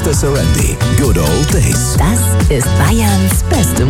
Mr. Serendi. Good Old Days. Das ist Bayerns beste